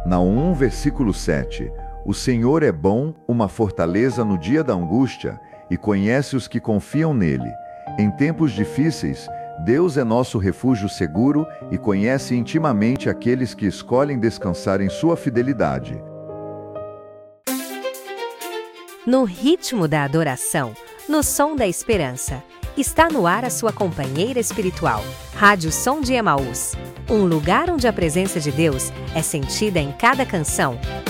Naum 1, versículo 7. O Senhor é bom, uma fortaleza no dia da angústia, e conhece os que confiam nele. Em tempos difíceis, Deus é nosso refúgio seguro e conhece intimamente aqueles que escolhem descansar em sua fidelidade. No ritmo da adoração, no som da esperança, está no ar a sua companheira espiritual, Rádio Som de Emaús. Um lugar onde a presença de Deus é sentida em cada canção,